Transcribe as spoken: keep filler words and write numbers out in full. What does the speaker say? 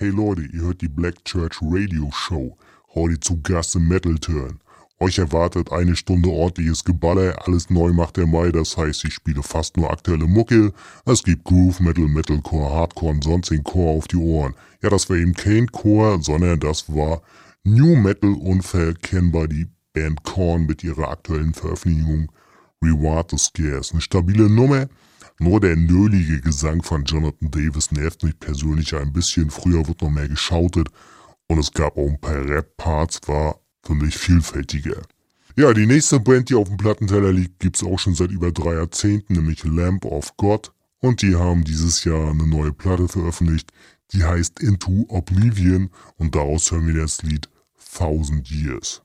Hey Leute, ihr hört die Black Church Radio Show. Heute zu Gast im Metal Turn. Euch erwartet eine Stunde ordentliches Geballer, alles neu macht der Mai, das heißt, ich spiele fast nur aktuelle Mucke. Es gibt Groove, Metal, Metalcore, Hardcore und sonstigen Core auf die Ohren. Ja, das war eben kein Core, sondern das war New Metal, unverkennbar die Band Korn mit ihrer aktuellen Veröffentlichung Reward the Scares. Eine stabile Nummer. Nur der nölige Gesang von Jonathan Davis nervt mich persönlich ein bisschen. Früher wird noch mehr geschautet und es gab auch ein paar Rap-Parts, war für mich vielfältiger. Ja, die nächste Band, die auf dem Plattenteller liegt, gibt's auch schon seit über drei Jahrzehnten, nämlich Lamb of God. Und die haben dieses Jahr eine neue Platte veröffentlicht, die heißt Into Oblivion und daraus hören wir das Lied Thousand Years.